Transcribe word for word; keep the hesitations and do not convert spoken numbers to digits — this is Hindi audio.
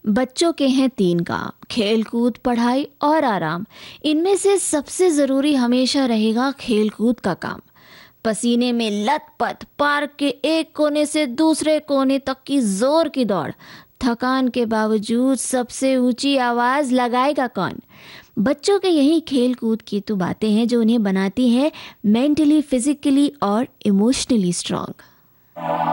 बच्चों के हैं तीन काम, खेल कूद, पढ़ाई और आराम। इनमें से सबसे ज़रूरी हमेशा रहेगा खेल कूद का काम। पसीने में लथपथ पार्क के एक कोने से दूसरे कोने तक की जोर की दौड़, थकान के बावजूद सबसे ऊंची आवाज़ लगाएगा कौन? बच्चों के यही खेल कूद की तो बातें हैं जो उन्हें बनाती हैं मेंटली, फिजिकली और इमोशनली स्ट्रांग।